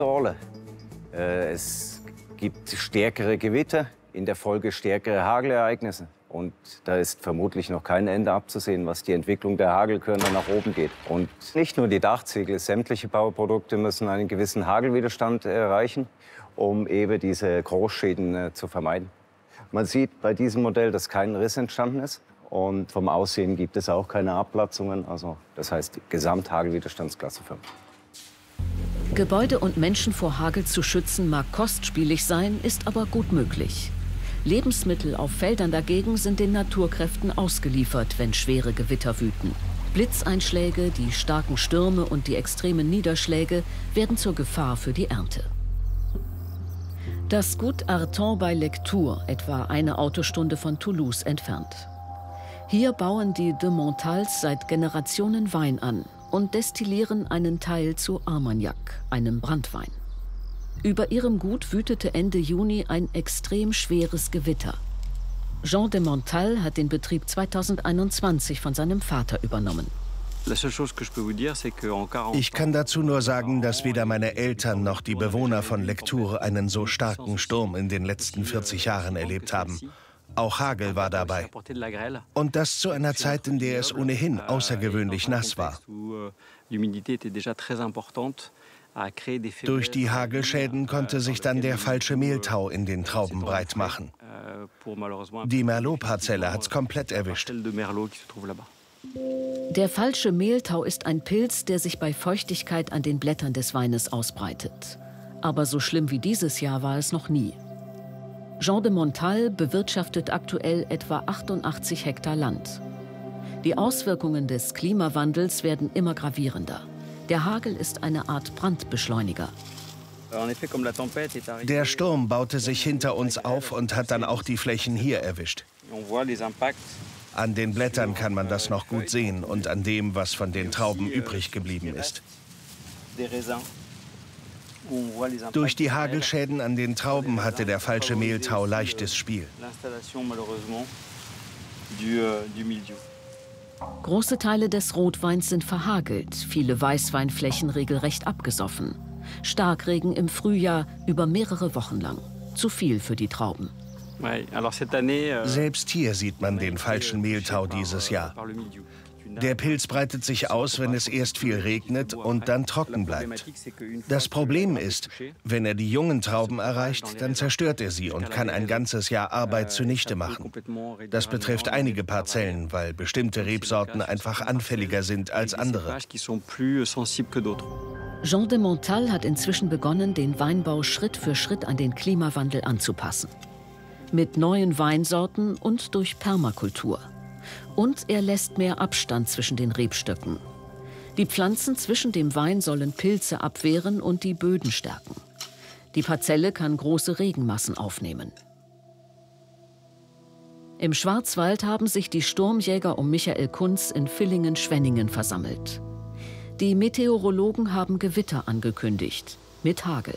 Rolle. Es gibt stärkere Gewitter, in der Folge stärkere Hagelereignisse. Und da ist vermutlich noch kein Ende abzusehen, was die Entwicklung der Hagelkörner nach oben geht. Und nicht nur die Dachziegel, sämtliche Bauprodukte müssen einen gewissen Hagelwiderstand erreichen, um eben diese Großschäden zu vermeiden. Man sieht bei diesem Modell, dass kein Riss entstanden ist. Und vom Aussehen gibt es auch keine Abplatzungen. Also, das heißt Gesamthagelwiderstandsklasse 5. Gebäude und Menschen vor Hagel zu schützen mag kostspielig sein, ist aber gut möglich. Lebensmittel auf Feldern dagegen sind den Naturkräften ausgeliefert, wenn schwere Gewitter wüten. Blitzeinschläge, die starken Stürme und die extremen Niederschläge werden zur Gefahr für die Ernte. Das Gut Arton bei Lectoure, etwa eine Autostunde von Toulouse entfernt. Hier bauen die de Montals seit Generationen Wein an und destillieren einen Teil zu Armagnac, einem Branntwein. Über ihrem Gut wütete Ende Juni ein extrem schweres Gewitter. Jean de Montal hat den Betrieb 2021 von seinem Vater übernommen. Ich kann dazu nur sagen, dass weder meine Eltern noch die Bewohner von Lectoure einen so starken Sturm in den letzten 40 Jahren erlebt haben. Auch Hagel war dabei. Und das zu einer Zeit, in der es ohnehin außergewöhnlich nass war. Durch die Hagelschäden konnte sich dann der falsche Mehltau in den Trauben breit machen. Die Merlot-Parzelle hat's komplett erwischt. Der falsche Mehltau ist ein Pilz, der sich bei Feuchtigkeit an den Blättern des Weines ausbreitet. Aber so schlimm wie dieses Jahr war es noch nie. Jean de Montal bewirtschaftet aktuell etwa 88 Hektar Land. Die Auswirkungen des Klimawandels werden immer gravierender. Der Hagel ist eine Art Brandbeschleuniger. Der Sturm baute sich hinter uns auf und hat dann auch die Flächen hier erwischt. An den Blättern kann man das noch gut sehen und an dem, was von den Trauben übrig geblieben ist. Durch die Hagelschäden an den Trauben hatte der falsche Mehltau leichtes Spiel. Große Teile des Rotweins sind verhagelt, viele Weißweinflächen regelrecht abgesoffen. Starkregen im Frühjahr über mehrere Wochen lang. Zu viel für die Trauben. Selbst hier sieht man den falschen Mehltau dieses Jahr. Der Pilz breitet sich aus, wenn es erst viel regnet und dann trocken bleibt. Das Problem ist, wenn er die jungen Trauben erreicht, dann zerstört er sie und kann ein ganzes Jahr Arbeit zunichte machen. Das betrifft einige Parzellen, weil bestimmte Rebsorten einfach anfälliger sind als andere. Jean de Montal hat inzwischen begonnen, den Weinbau Schritt für Schritt an den Klimawandel anzupassen. Mit neuen Weinsorten und durch Permakultur. Und er lässt mehr Abstand zwischen den Rebstöcken. Die Pflanzen zwischen dem Wein sollen Pilze abwehren und die Böden stärken. Die Parzelle kann große Regenmassen aufnehmen. Im Schwarzwald haben sich die Sturmjäger um Michael Kunz in Villingen-Schwenningen versammelt. Die Meteorologen haben Gewitter angekündigt, mit Hagel.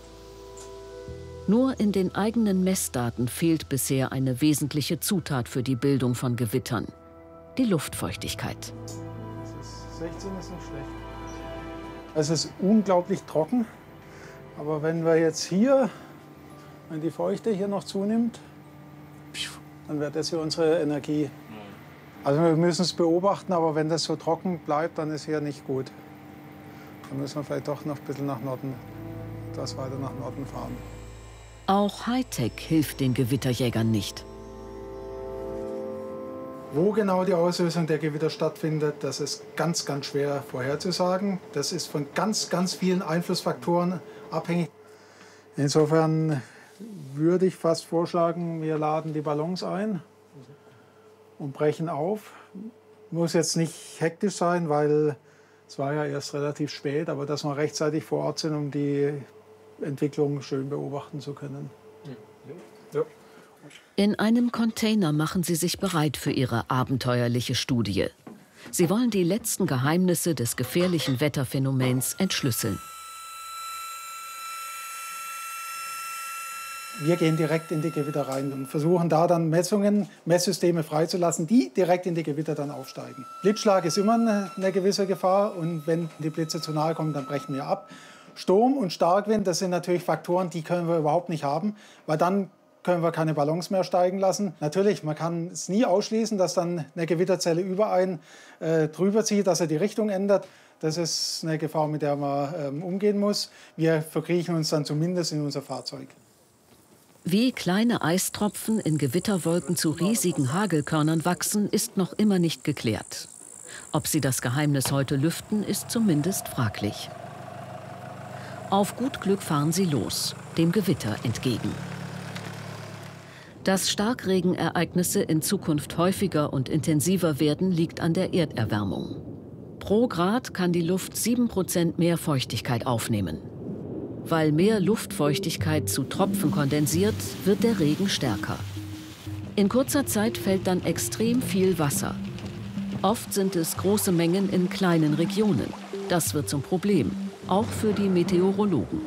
Nur in den eigenen Messdaten fehlt bisher eine wesentliche Zutat für die Bildung von Gewittern: die Luftfeuchtigkeit. 16 ist nicht schlecht. Es ist unglaublich trocken, aber wenn wir jetzt hier, wenn die Feuchte hier noch zunimmt, dann wird das hier unsere Energie. Also wir müssen es beobachten, aber wenn das so trocken bleibt, dann ist hier nicht gut. Dann müssen wir vielleicht doch noch ein bisschen nach Norden, etwas weiter nach Norden fahren. Auch Hightech hilft den Gewitterjägern nicht. Wo genau die Auslösung der Gewitter stattfindet, das ist ganz, ganz schwer vorherzusagen. Das ist von ganz, ganz vielen Einflussfaktoren abhängig. Insofern würde ich fast vorschlagen, wir laden die Ballons ein und brechen auf. Muss jetzt nicht hektisch sein, weil es war ja erst relativ spät, aber dass wir rechtzeitig vor Ort sind, um die Entwicklung schön beobachten zu können. Ja. In einem Container machen sie sich bereit für ihre abenteuerliche Studie. Sie wollen die letzten Geheimnisse des gefährlichen Wetterphänomens entschlüsseln. Wir gehen direkt in die Gewitter rein und versuchen da dann Messsysteme freizulassen, die direkt in die Gewitter dann aufsteigen. Blitzschlag ist immer eine gewisse Gefahr und wenn die Blitze zu nahe kommen, dann brechen wir ab. Sturm und Starkwind, das sind natürlich Faktoren, die können wir überhaupt nicht haben, weil dann können wir keine Ballons mehr steigen lassen. Natürlich, man kann es nie ausschließen, dass dann eine Gewitterzelle über einen drüber zieht, dass er die Richtung ändert. Das ist eine Gefahr, mit der man umgehen muss. Wir verkriechen uns dann zumindest in unser Fahrzeug. Wie kleine Eistropfen in Gewitterwolken zu riesigen Hagelkörnern wachsen, ist noch immer nicht geklärt. Ob sie das Geheimnis heute lüften, ist zumindest fraglich. Auf gut Glück fahren sie los, dem Gewitter entgegen. Dass Starkregenereignisse in Zukunft häufiger und intensiver werden, liegt an der Erderwärmung. Pro Grad kann die Luft 7% mehr Feuchtigkeit aufnehmen. Weil mehr Luftfeuchtigkeit zu Tropfen kondensiert, wird der Regen stärker. In kurzer Zeit fällt dann extrem viel Wasser. Oft sind es große Mengen in kleinen Regionen. Das wird zum Problem, auch für die Meteorologen.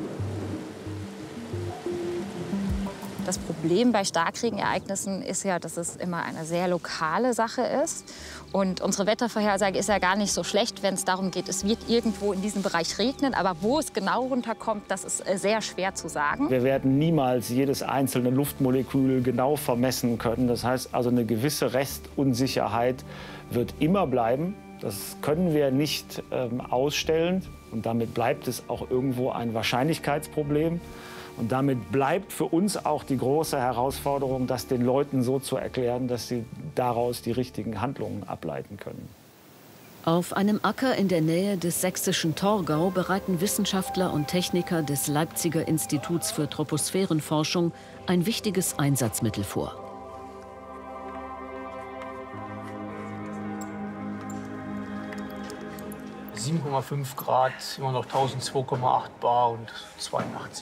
Das Problem bei Starkregenereignissen ist ja, dass es immer eine sehr lokale Sache ist. Und unsere Wettervorhersage ist ja gar nicht so schlecht, wenn es darum geht, es wird irgendwo in diesem Bereich regnen. Aber wo es genau runterkommt, das ist sehr schwer zu sagen. Wir werden niemals jedes einzelne Luftmolekül genau vermessen können. Das heißt also, eine gewisse Restunsicherheit wird immer bleiben. Das können wir nicht ausstellen. Und damit bleibt es auch irgendwo ein Wahrscheinlichkeitsproblem. Und damit bleibt für uns auch die große Herausforderung, das den Leuten so zu erklären, dass sie daraus die richtigen Handlungen ableiten können. Auf einem Acker in der Nähe des sächsischen Torgau bereiten Wissenschaftler und Techniker des Leipziger Instituts für Troposphärenforschung ein wichtiges Einsatzmittel vor. (7,5 Grad, immer noch 1002,8 bar und 82%.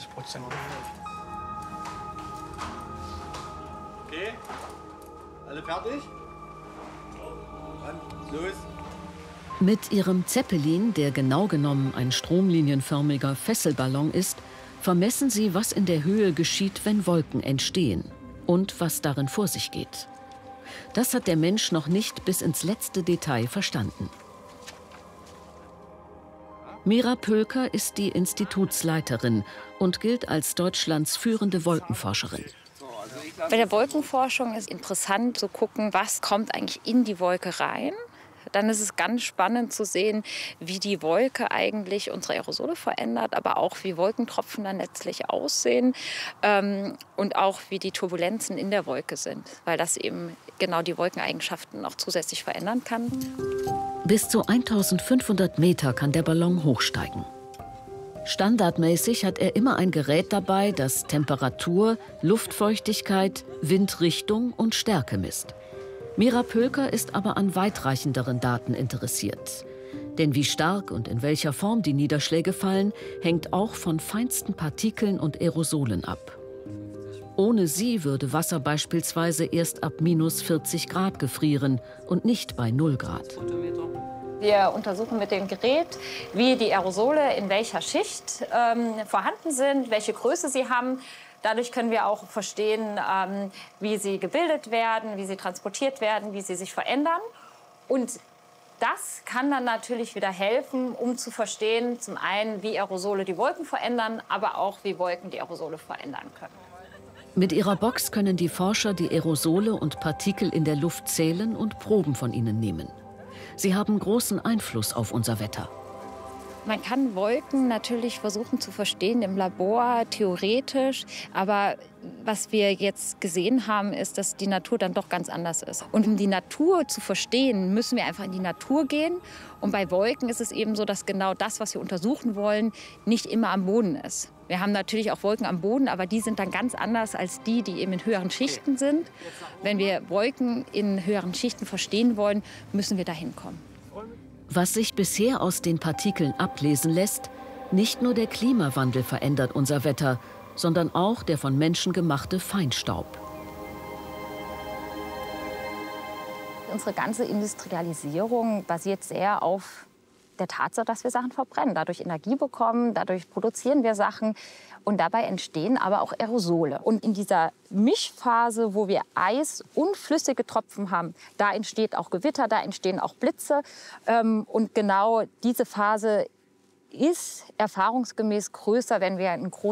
Okay, alle fertig? Dann los. Mit ihrem Zeppelin, der genau genommen ein stromlinienförmiger Fesselballon ist, vermessen sie, was in der Höhe geschieht, wenn Wolken entstehen und was darin vor sich geht. Das hat der Mensch noch nicht bis ins letzte Detail verstanden. Mira Pölker ist die Institutsleiterin und gilt als Deutschlands führende Wolkenforscherin. Bei der Wolkenforschung ist interessant zu gucken, was kommt eigentlich in die Wolke rein. Dann ist es ganz spannend zu sehen, wie die Wolke eigentlich unsere Aerosole verändert, aber auch wie Wolkentropfen dann letztlich aussehen und auch wie die Turbulenzen in der Wolke sind, weil das eben genau die Wolkeneigenschaften noch zusätzlich verändern kann. Bis zu 1500 Meter kann der Ballon hochsteigen. Standardmäßig hat er immer ein Gerät dabei, das Temperatur, Luftfeuchtigkeit, Windrichtung und Stärke misst. Mira Pölker ist aber an weitreichenderen Daten interessiert. Denn wie stark und in welcher Form die Niederschläge fallen, hängt auch von feinsten Partikeln und Aerosolen ab. Ohne sie würde Wasser beispielsweise erst ab -40 Grad gefrieren und nicht bei 0 Grad. Wir untersuchen mit dem Gerät, wie die Aerosole in welcher Schicht vorhanden sind, welche Größe sie haben. Dadurch können wir auch verstehen, wie sie gebildet werden, wie sie transportiert werden, wie sie sich verändern. Und das kann dann natürlich wieder helfen, um zu verstehen, zum einen, wie Aerosole die Wolken verändern, aber auch, wie Wolken die Aerosole verändern können. Mit ihrer Box können die Forscher die Aerosole und Partikel in der Luft zählen und Proben von ihnen nehmen. Sie haben großen Einfluss auf unser Wetter. Man kann Wolken natürlich versuchen zu verstehen im Labor, theoretisch. Aber was wir jetzt gesehen haben, ist, dass die Natur dann doch ganz anders ist. Und um die Natur zu verstehen, müssen wir einfach in die Natur gehen. Und bei Wolken ist es eben so, dass genau das, was wir untersuchen wollen, nicht immer am Boden ist. Wir haben natürlich auch Wolken am Boden, aber die sind dann ganz anders als die eben in höheren Schichten sind. Wenn wir Wolken in höheren Schichten verstehen wollen, müssen wir dahin kommen. Was sich bisher aus den Partikeln ablesen lässt, nicht nur der Klimawandel verändert unser Wetter, sondern auch der von Menschen gemachte Feinstaub. Unsere ganze Industrialisierung basiert sehr auf der Tatsache, dass wir Sachen verbrennen, dadurch Energie bekommen, dadurch produzieren wir Sachen und dabei entstehen aber auch Aerosole. Und in dieser Mischphase, wo wir Eis und flüssige Tropfen haben, da entsteht auch Gewitter, da entstehen auch Blitze und genau diese Phase ist erfahrungsgemäß größer, wenn wir einen großen